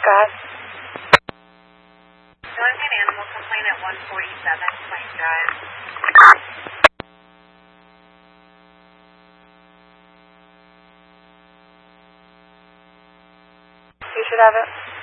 Scott. Showing an animal complaint at 147 Plain Drive. You should have it.